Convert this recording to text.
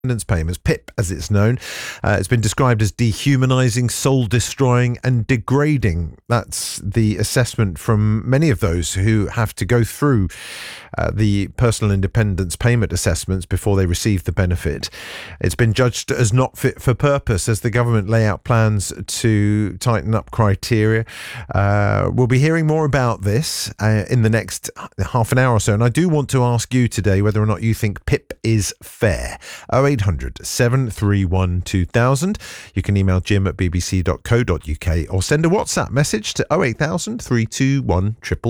Independence payments, PIP as it's known. It's been described as dehumanising, soul-destroying and degrading. That's the assessment from many of those who have to go through the personal independence payment assessments before they receive the benefit. It's been judged as not fit for purpose as the government lay out plans to tighten up criteria. We'll be hearing more about this in the next half an hour or so, and I do want to ask you today whether or not you think PIP is fair. 0800 731 2000. You can email jim@bbc.co.uk or send a WhatsApp message to 08000 321 000.